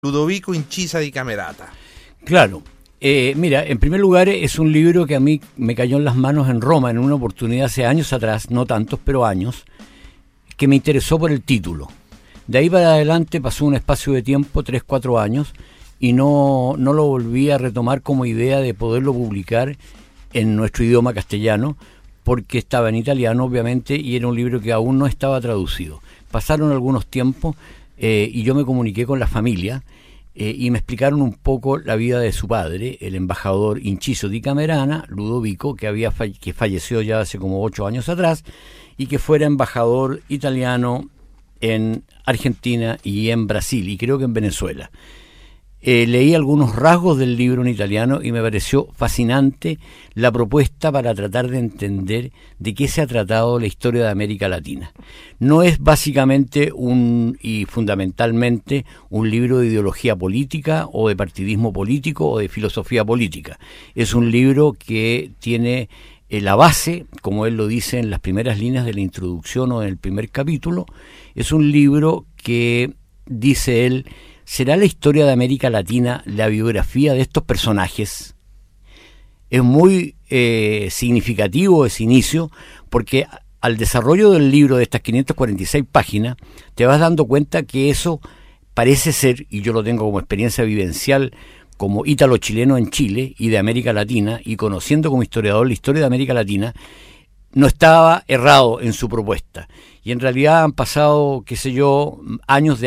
Ludovico Incisa di Camerata. Claro. Mira, en primer lugar es un libro que a mí me cayó en las manos en Roma en una oportunidad hace años atrás, no tantos, pero años, que me interesó por el título. De ahí para adelante pasó un espacio de tiempo, 3, 4 años, y no lo volví a retomar como idea de poderlo publicar en nuestro idioma castellano, porque estaba en italiano, obviamente, y era un libro que aún no estaba traducido. Pasaron algunos tiempos y yo me comuniqué con la familia y me explicaron un poco la vida de su padre, el embajador Inciso di Camerata, Ludovico, que falleció ya hace como 8 años atrás, y que fuera embajador italiano en Argentina y en Brasil, y creo que en Venezuela. Leí algunos rasgos del libro en italiano y me pareció fascinante la propuesta para tratar de entender de qué se ha tratado la historia de América Latina. No es básicamente y fundamentalmente un libro de ideología política o de partidismo político o de filosofía política. Es un libro que tiene la base, como él lo dice en las primeras líneas de la introducción o en el primer capítulo. Es un libro que, dice él, ¿será la historia de América Latina la biografía de estos personajes? Es muy significativo ese inicio, porque al desarrollo del libro de estas 546 páginas, te vas dando cuenta que eso parece ser, y yo lo tengo como experiencia vivencial, como ítalo-chileno en Chile y de América Latina, y conociendo como historiador la historia de América Latina, no estaba errado en su propuesta. Y en realidad han pasado, qué sé yo, años,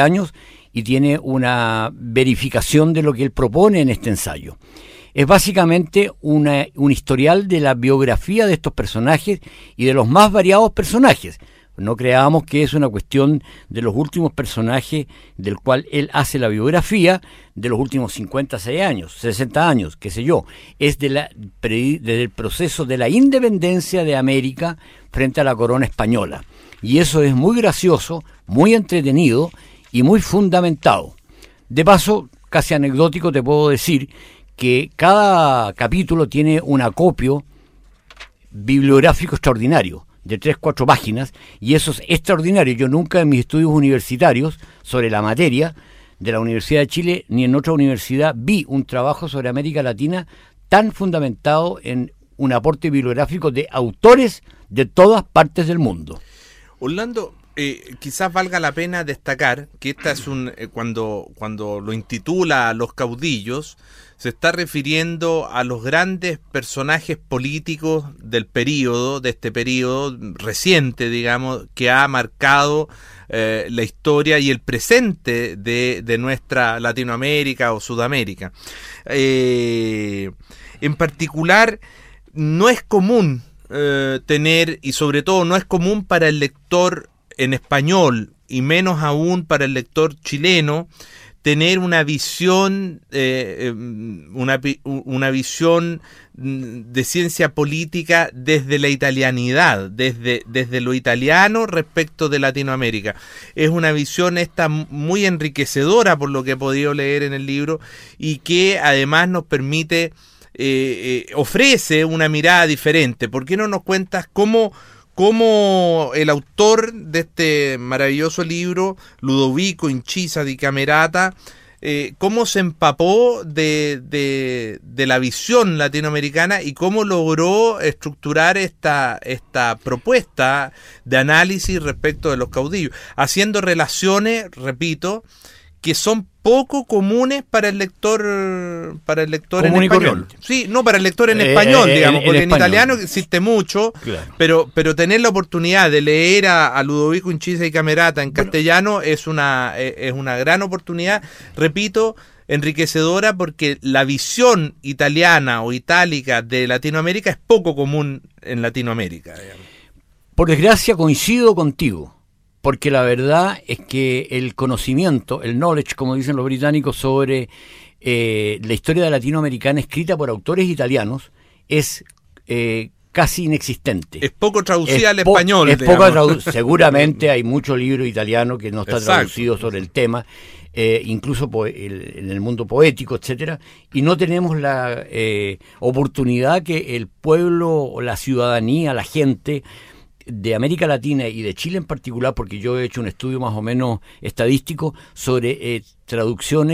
y tiene una verificación de lo que él propone en este ensayo. Es básicamente un historial de la biografía de estos personajes y de los más variados personajes. No creamos que es una cuestión de los últimos personajes del cual él hace la biografía de los últimos 56 años, 60 años, qué sé yo. Es desde el proceso de la independencia de América frente a la corona española. Y eso es muy gracioso, muy entretenido y muy fundamentado. De paso, casi anecdótico, te puedo decir que cada capítulo tiene un acopio bibliográfico extraordinario, de 3, 4 páginas, y eso es extraordinario. Yo nunca en mis estudios universitarios sobre la materia de la Universidad de Chile ni en otra universidad vi un trabajo sobre América Latina tan fundamentado en un aporte bibliográfico de autores de todas partes del mundo. Orlando, quizás valga la pena destacar que esta es cuando lo intitula Los Caudillos, se está refiriendo a los grandes personajes políticos de este periodo reciente, digamos, que ha marcado la historia y el presente de nuestra Latinoamérica o Sudamérica. En particular, no es común tener, y sobre todo no es común para el lector en español, y menos aún para el lector chileno, tener una visión una visión de ciencia política desde la italianidad, desde lo italiano respecto de Latinoamérica. Es una visión esta muy enriquecedora por lo que he podido leer en el libro, y que además nos permite, ofrece una mirada diferente. ¿Por qué no nos cuentas cómo el autor de este maravilloso libro, Ludovico Incisa di Camerata, cómo se empapó de la visión latinoamericana y cómo logró estructurar esta propuesta de análisis respecto de los caudillos, haciendo relaciones, repito, que son poco comunes para el lector en español. Sí, no para el lector en español, digamos, porque en italiano existe mucho, claro. pero tener la oportunidad de leer a Ludovico Incisa di Camerata en castellano es una gran oportunidad, repito, enriquecedora, porque la visión italiana o itálica de Latinoamérica es poco común en Latinoamérica, digamos. Por desgracia coincido contigo, porque la verdad es que el conocimiento, el knowledge, como dicen los británicos, sobre la historia latinoamericana escrita por autores italianos es casi inexistente. Es poco traducida al español. Es poco traducida. Seguramente hay mucho libro italiano que no está traducido sobre el tema, incluso en el mundo poético, etcétera, y no tenemos la oportunidad que el pueblo, la ciudadanía, la gente de América Latina y de Chile en particular, porque yo he hecho un estudio más o menos estadístico sobre traducciones